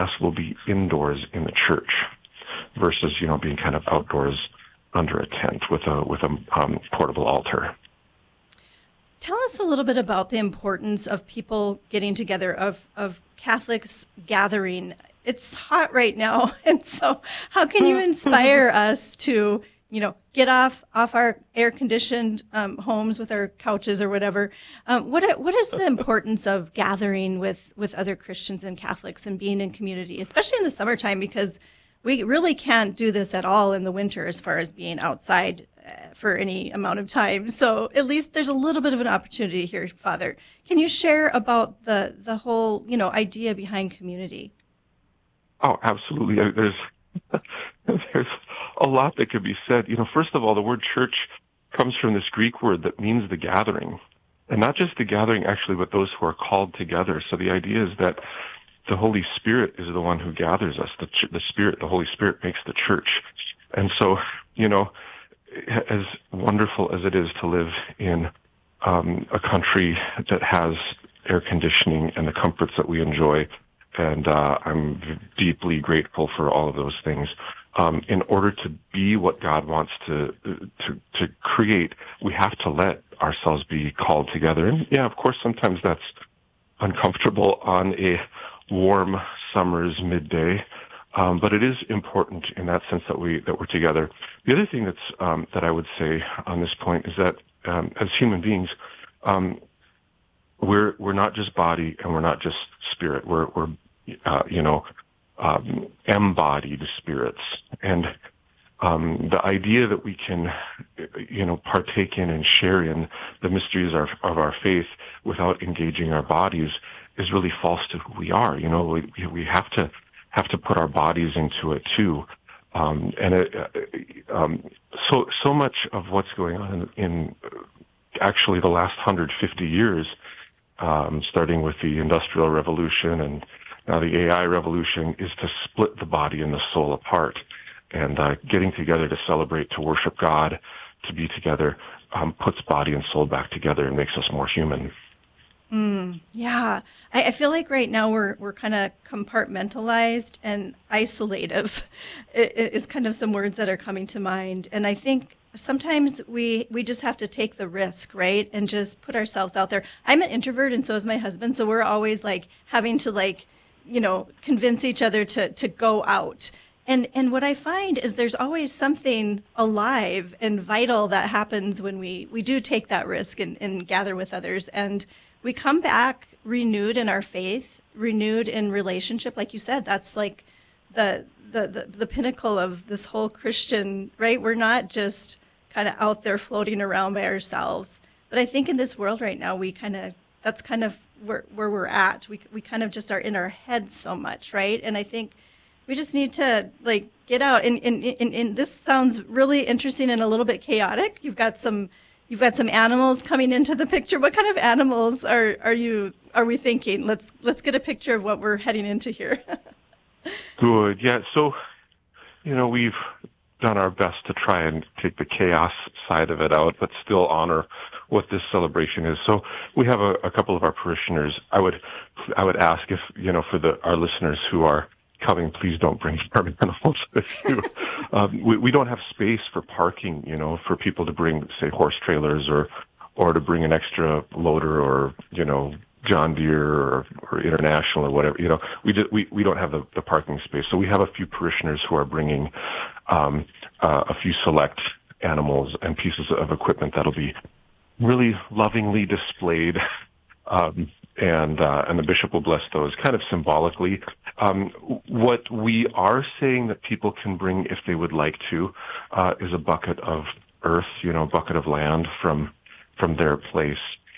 will be indoors in the church versus, being kind of outdoors under a tent with a portable altar. Tell us a little bit about the importance of people getting together, of Catholics gathering. It's hot right now, and so how can you inspire us to, get off our air-conditioned homes with our couches or whatever? What is the importance of gathering with other Christians and Catholics and being in community, especially in the summertime, because we really can't do this at all in the winter as far as being outside for any amount of time. So at least there's a little bit of an opportunity here, Father. Can you share about the whole, idea behind community? Oh, absolutely. There's a lot that could be said. First of all, the word church comes from this Greek word that means the gathering. And not just the gathering, actually, but those who are called together. So the idea is that the Holy Spirit is the one who gathers us. The Holy Spirit makes the church. And so, as wonderful as it is to live in a country that has air conditioning and the comforts that we enjoy, and I'm deeply grateful for all of those things. In order to be what God wants to create, we have to let ourselves be called together. And yeah, of course, sometimes that's uncomfortable on a warm summer's midday, but it is important in that sense that we're together. The other thing that I would say on this point is that as human beings, we're not just body and we're not just spirit. We're embodied spirits, and the idea that we can partake in and share in the mysteries of our faith without engaging our bodies is really false to who we are. We have to put our bodies into it too. So much of what's going on in actually the last 150 years, starting with the Industrial Revolution and now the AI revolution, is to split the body and the soul apart. And getting together to celebrate, to worship God, to be together, puts body and soul back together and makes us more human. Yeah, I feel like right now we're kind of compartmentalized and isolative. It is kind of some words that are coming to mind, and I think sometimes we just have to take the risk, right, and just put ourselves out there. I'm an introvert, and so is my husband, so we're always having to convince each other to go out. And what I find is there's always something alive and vital that happens when we do take that risk and gather with others. And we come back renewed in our faith, renewed in relationship. Like you said, that's like the pinnacle of this whole Christian, right? We're not just kind of out there floating around by ourselves. But I think in this world right now, that's kind of where we're at. We kind of just are in our heads so much, right? And I think we just need to get out. And this sounds really interesting and a little bit chaotic. You've got some animals coming into the picture. What kind of animals are we thinking? Let's get a picture of what we're heading into here. Good. Yeah. So, we've done our best to try and take the chaos side of it out, but still honor what this celebration is. So we have a couple of our parishioners. I would ask if, for our listeners who are coming, please don't bring farm animals with you. We don't have space for parking, for people to bring, say, horse trailers or to bring an extra loader or, John Deere or International or whatever. We don't have the parking space. So we have a few parishioners who are bringing a few select animals and pieces of equipment that'll be really lovingly displayed, and the bishop will bless those kind of symbolically. What we are saying that people can bring if they would like to is a bucket of earth, a bucket of land from their place.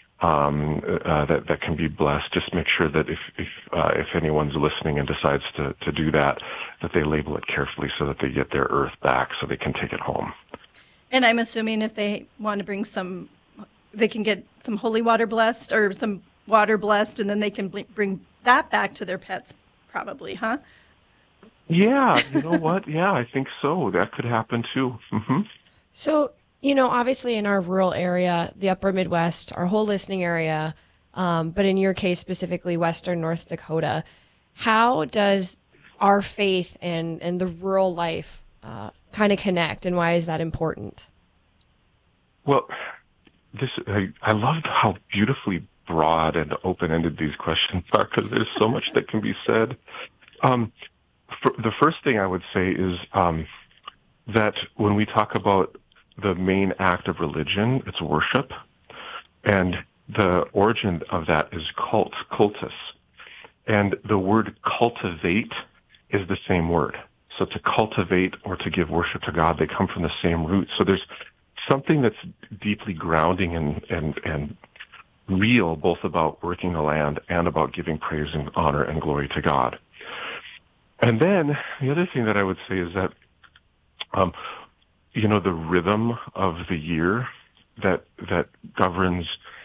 That can be blessed. Just make sure that if anyone's listening and decides to do that they label it carefully so that they get their earth back so they can take it home. And I'm assuming if they want to bring they can get some holy water blessed or some water blessed, and then they can bring that back to their pets, probably, huh? Yeah, you know what? Yeah, I think so. That could happen too. Mm-hmm. So, obviously in our rural area, the upper Midwest, our whole listening area, but in your case specifically, Western North Dakota, how does our faith and the rural life kind of connect, and why is that important? Well, I loved how beautifully broad and open-ended these questions are, because there's so much that can be said. The first thing I would say is that when we talk about the main act of religion, it's worship, and the origin of that is cultus. And the word cultivate is the same word. So to cultivate or to give worship to God, they come from the same root. So there's something that's deeply grounding and real, both about working the land and about giving praise and honor and glory to God. And then the other thing that I would say is that, the rhythm of the year that governs,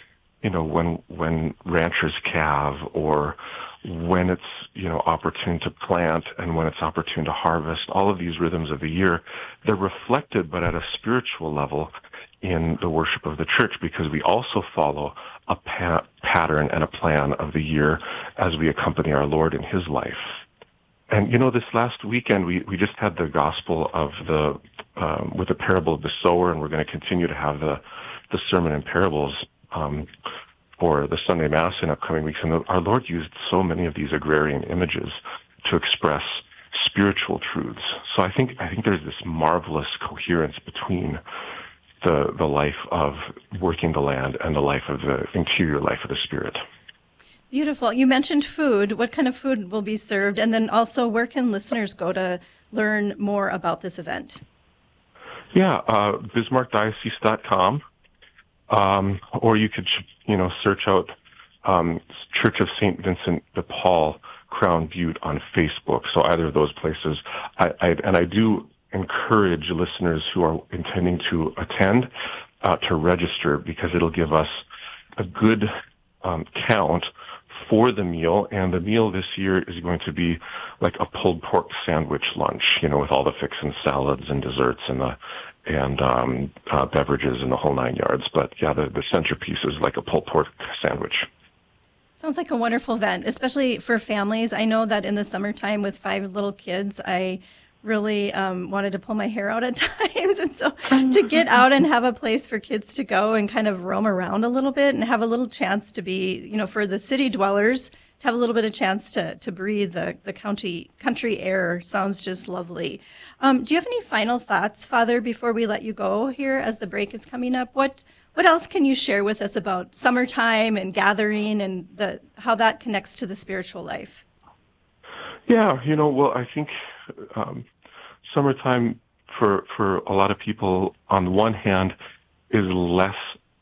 when ranchers calve, or when it's, opportune to plant and when it's opportune to harvest, all of these rhythms of the year, they're reflected, but at a spiritual level, in the worship of the church, because we also follow a pattern and a plan of the year as we accompany our Lord in his life. And, this last weekend, we just had the gospel of with the parable of the sower, and we're going to continue to have the sermon and parables for the Sunday Mass in upcoming weeks. And our Lord used so many of these agrarian images to express spiritual truths. So I think there's this marvelous coherence between the life of working the land and the life of the interior life of the Spirit. Beautiful. You mentioned food. What kind of food will be served? And then also, where can listeners go to learn more about this event? Yeah, BismarckDiocese.com. Or you could, search out Church of St. Vincent de Paul, Crown Butte on Facebook. So either of those places. I do encourage listeners who are intending to attend to register, because it'll give us a good count for the meal. And the meal this year is going to be like a pulled pork sandwich lunch, with all the fixins, salads and desserts and beverages and the whole 9 yards. But yeah, the centerpiece is like a pulled pork sandwich. Sounds like a wonderful event, especially for families. I know that in the summertime with 5 little kids, I really wanted to pull my hair out at times. And so to get out and have a place for kids to go and kind of roam around a little bit and have a little chance to be, for the city dwellers, to have a little bit of chance to breathe the country air sounds just lovely. Do you have any final thoughts, Father, before we let you go here as the break is coming up? What else can you share with us about summertime and gathering and how that connects to the spiritual life? Yeah, I think summertime for a lot of people, on the one hand, is less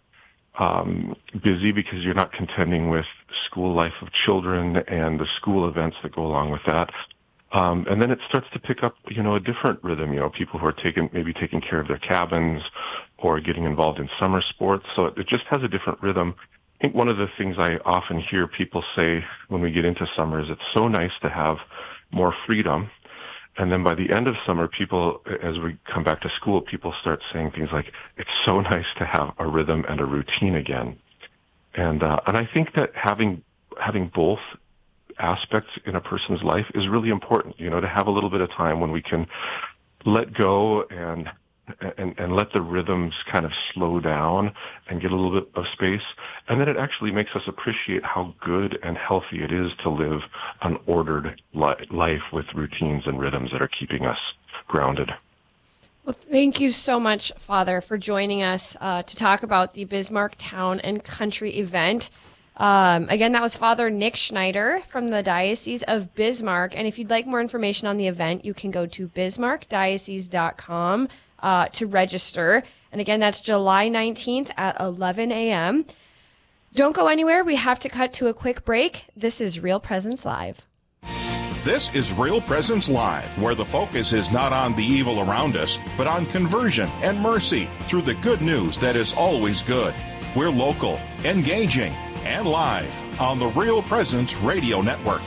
busy because you're not contending with school life of children and the school events that go along with that. And then it starts to pick up, a different rhythm, people who are taking care of their cabins or getting involved in summer sports. So it just has a different rhythm. I think one of the things I often hear people say when we get into summer is it's so nice to have more freedom. And then by the end of summer, people, as we come back to school, people start saying things like, it's so nice to have a rhythm and a routine again. And I think that having both aspects in a person's life is really important, to have a little bit of time when we can let go and let the rhythms kind of slow down and get a little bit of space. And then it actually makes us appreciate how good and healthy it is to live an ordered life with routines and rhythms that are keeping us grounded. Well, thank you so much, Father, for joining us to talk about the Bismarck Town and Country event. Again, that was Father Nick Schneider from the Diocese of Bismarck. And if you'd like more information on the event, you can go to BismarckDiocese.com to register. And again, that's July 19th at 11 a.m. Don't go anywhere. We have to cut to a quick break. This is Real Presence Live. This is Real Presence Live, where the focus is not on the evil around us, but on conversion and mercy through the good news that is always good. We're local, engaging, and live on the Real Presence Radio Network.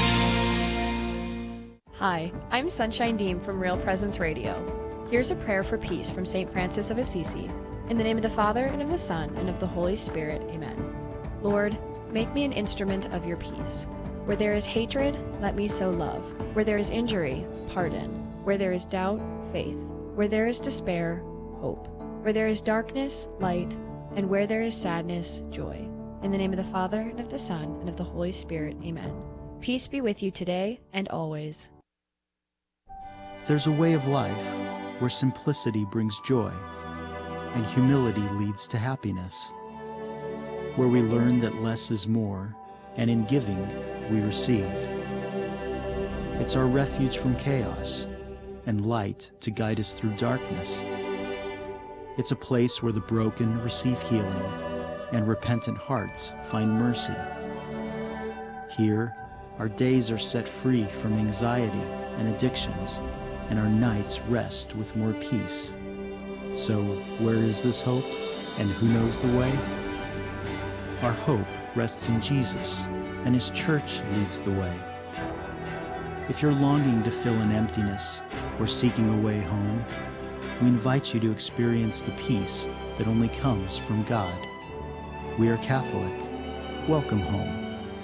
Hi, I'm Sunshine Deem from Real Presence Radio. Here's a prayer for peace from St. Francis of Assisi. In the name of the Father, and of the Son, and of the Holy Spirit, amen. Lord, make me an instrument of your peace. Where there is hatred, let me sow love. Where there is injury, pardon. Where there is doubt, faith. Where there is despair, hope. Where there is darkness, light. And where there is sadness, joy. In the name of the Father, and of the Son, and of the Holy Spirit, amen. Peace be with you today and always. There's a way of life where simplicity brings joy and humility leads to happiness, where we learn that less is more, and in giving, we receive. It's our refuge from chaos and light to guide us through darkness. It's a place where the broken receive healing and repentant hearts find mercy. Here, our days are set free from anxiety and addictions, and our nights rest with more peace. So, where is this hope, and who knows the way? Our hope rests in Jesus, and His church leads the way. If you're longing to fill an emptiness or seeking a way home, we invite you to experience the peace that only comes from God. We are Catholic. Welcome home.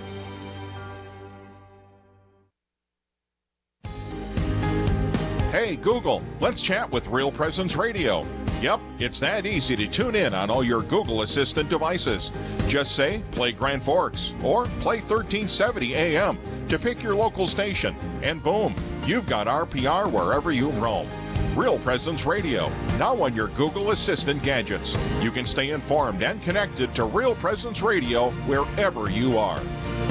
Hey, Google, let's chat with Real Presence Radio. Yep, it's that easy to tune in on all your Google Assistant devices. Just say, play Grand Forks, or play 1370 AM to pick your local station, and boom, you've got RPR wherever you roam. Real Presence Radio, now on your Google Assistant gadgets. You can stay informed and connected to Real Presence Radio wherever you are.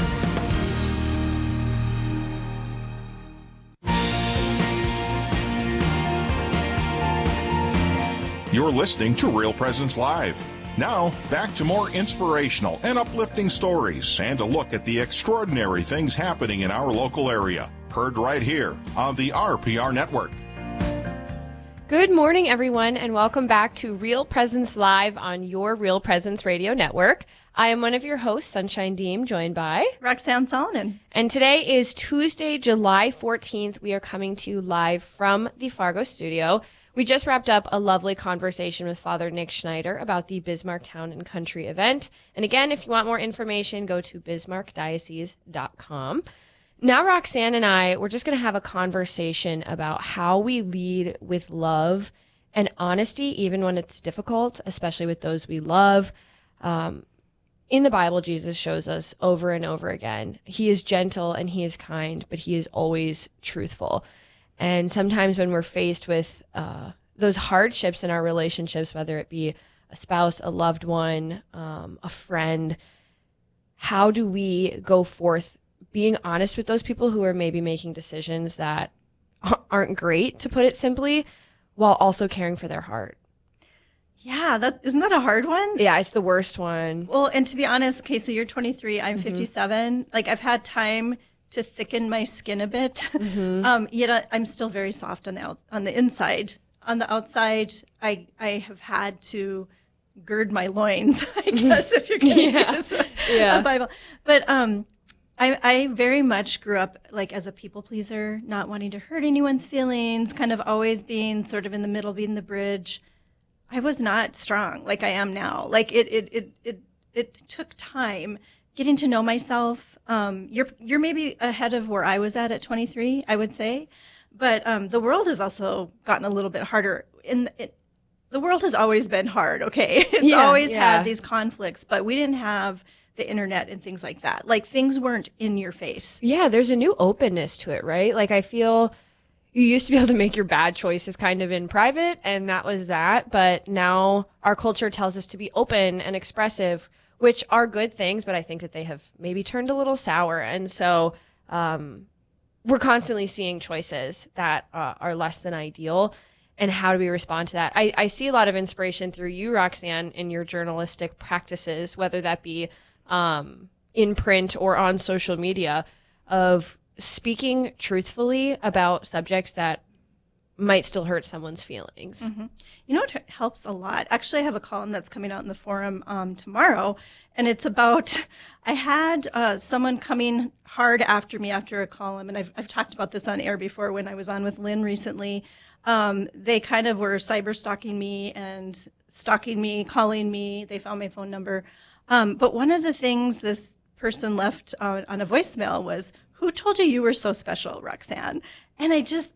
You're listening to Real Presence Live. Now, back to more inspirational and uplifting stories and a look at the extraordinary things happening in our local area. Heard right here on the RPR Network. Good morning, everyone, and welcome back to Real Presence Live on your Real Presence Radio Network. I am one of your hosts, Sunshine Deem, joined by Roxanne Salonen. And today is Tuesday, July 14th. We are coming to you live from the Fargo studio. We just wrapped up a lovely conversation with Father Nick Schneider about the Bismarck Town and Country event. And again, if you want more information, go to bismarckdiocese.com. Now, Roxanne and I, we're just going to have a conversation about how we lead with love and honesty, even when it's difficult, especially with those we love. In the Bible, Jesus shows us over and over again, He is gentle and He is kind, but He is always truthful. And sometimes when we're faced with those hardships in our relationships, whether it be a spouse, a loved one, a friend, how do we go forth being honest with those people who are maybe making decisions that aren't great, to put it simply, while also caring for their heart? Yeah, isn't that a hard one? Yeah, it's the worst one. Well, and to be honest, okay, so you're 23, I'm 57. Like, I've had time to thicken my skin a bit. Yet I'm still very soft on the inside. On the outside, I have had to gird my loins, I guess, if you're going to use a Bible. But I very much grew up like as a people pleaser, not wanting to hurt anyone's feelings, kind of always being sort of in the middle, being the bridge. I was not strong like I am now. Like it took time getting to know myself. You're maybe ahead of where I was at 23, I would say. But the world has also gotten a little bit harder. The world has always been hard, okay? It's always had these conflicts, but we didn't have the internet and things like that. Like, things weren't in your face. Yeah, there's a new openness to it, right? Like, I feel you used to be able to make your bad choices kind of in private, and that was that. But now our culture tells us to be open and expressive, which are good things, but I think that they have maybe turned a little sour. And so we're constantly seeing choices that are less than ideal. And how do we respond to that? I see a lot of inspiration through you, Roxanne, in your journalistic practices, whether that be in print or on social media, of speaking truthfully about subjects that might still hurt someone's feelings. Mm-hmm. You know what helps a lot? Actually, I have a column that's coming out in the Forum tomorrow, and it's about, I had someone coming hard after me after a column, and I've talked about this on air before when I was on with Lynn recently. They kind of were cyber stalking me and stalking me, calling me. They found my phone number. But one of the things this person left on a voicemail was, "Who told you were so special, Roxanne?" And I just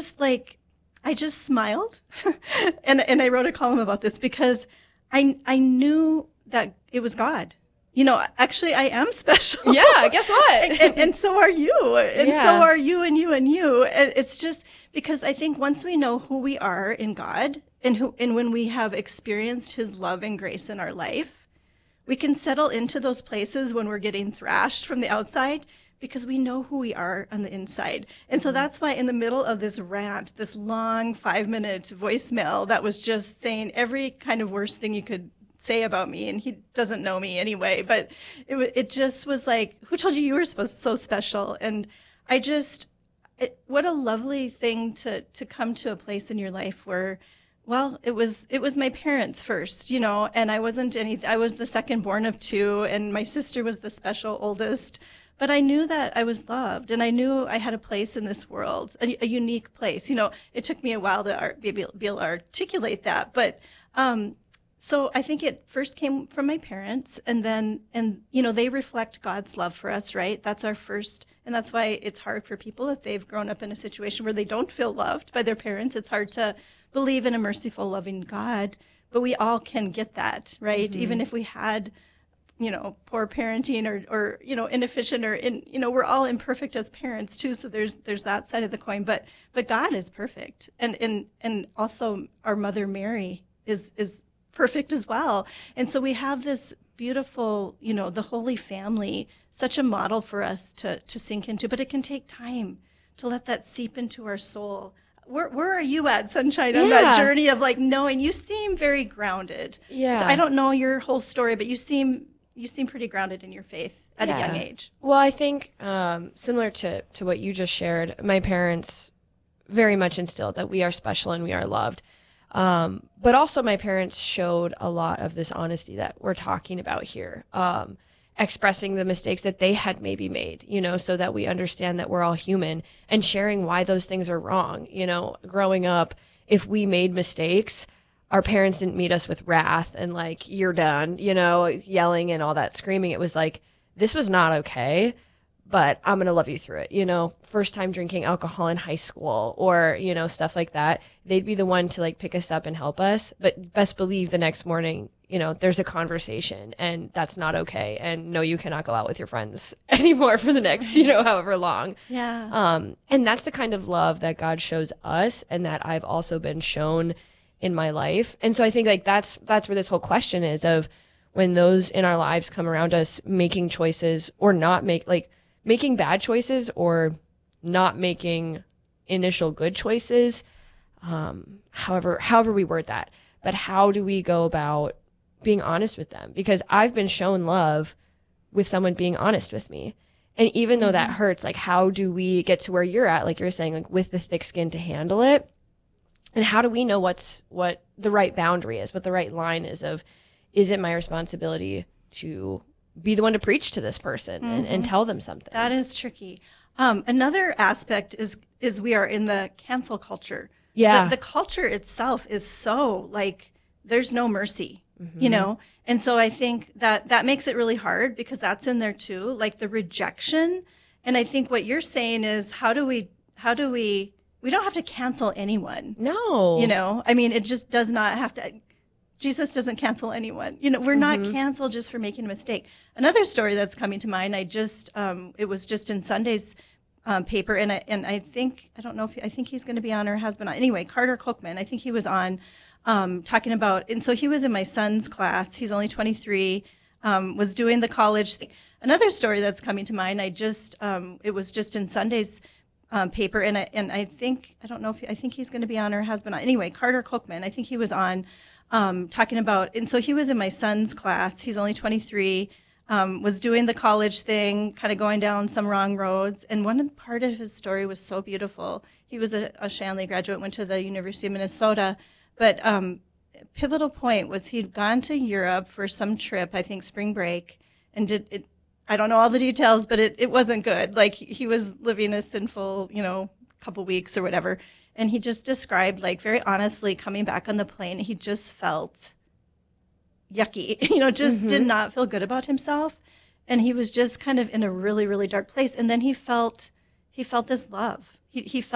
smiled and I wrote a column about this because I knew that it was God. Actually, I am special. Yeah, guess what? and so are you. And Yeah. so are you and you and you. And it's just because I think once we know who we are in God and when we have experienced his love and grace in our life, we can settle into those places when we're getting thrashed from the outside because we know who we are on the inside. And so that's why in the middle of this rant, this long 5-minute voicemail that was just saying every kind of worst thing you could say about me, and he doesn't know me anyway, but it just was like, who told you were so special? And what a lovely thing to come to a place in your life where, well, it was my parents first, and I was the second born of 2, and my sister was the special oldest. But I knew that I was loved, and I knew I had a place in this world, a unique place. It took me a while to be able to articulate that. But so I think it first came from my parents, and they reflect God's love for us, right? That's our first, and that's why it's hard for people if they've grown up in a situation where they don't feel loved by their parents. It's hard to believe in a merciful, loving God, but we all can get that, right? Mm-hmm. Even if we had poor parenting or inefficient we're all imperfect as parents too. So there's that side of the coin, but God is perfect. And also our mother Mary is perfect as well. And so we have this beautiful, the Holy Family, such a model for us to sink into, but it can take time to let that seep into our soul. Where are you at, Sunshine, on that journey of knowing? You seem very grounded. Yeah. So I don't know your whole story, but you seem pretty grounded in your faith at a young age. Well, I think similar to what you just shared, my parents very much instilled that we are special and we are loved. But also my parents showed a lot of this honesty that we're talking about here, expressing the mistakes that they had maybe made, so that we understand that we're all human, and sharing why those things are wrong. Growing up, if we made mistakes, our parents didn't meet us with wrath and you're done, yelling and all that screaming. It was this was not okay, but I'm going to love you through it. First time drinking alcohol in high school or, stuff like that. They'd be the one to pick us up and help us. But best believe the next morning, there's a conversation and that's not okay. And no, you cannot go out with your friends anymore for the next, however long. Yeah. And that's the kind of love that God shows us and that I've also been shown in my life. And so I think that's where this whole question is of when those in our lives come around us making choices or not making bad choices or not making initial good choices. However we word that, but how do we go about being honest with them? Because I've been shown love with someone being honest with me. And even though that hurts, how do we get to where you're at? Like you're saying, with the thick skin to handle it. And how do we know what the right boundary is, what the right line is is it my responsibility to be the one to preach to this person and tell them something? That is tricky. Another aspect is we are in the cancel culture. Yeah. The culture itself is so there's no mercy, And so I think that makes it really hard because that's in there too, the rejection. And I think what you're saying is how do we we don't have to cancel anyone. No. I mean, it just does not have to. Jesus doesn't cancel anyone. We're not canceled just for making a mistake. Another story that's coming to mind, it was just in Sunday's paper, and I think he's going to be on or has been on. Anyway, Carter Cookman, I think he was on talking about, and so he was in my son's class. He's only 23, was doing the college thing. Another story that's coming to mind, it was just in Sunday's paper, and I think he's going to be on or has been on. Anyway, Carter Cookman, I think he was on talking about, and so he was in my son's class. He's only 23, was doing the college thing, kind of going down some wrong roads. And one part of his story was so beautiful. He was a Shanley graduate, went to the University of Minnesota, but pivotal point was he'd gone to Europe for some trip, I think spring break, and did it. I don't know all the details, but it wasn't good. He was living a sinful, couple weeks or whatever. And he just described, very honestly, coming back on the plane, he just felt yucky, did not feel good about himself. And he was just kind of in a really, really dark place. And then he felt this love. He felt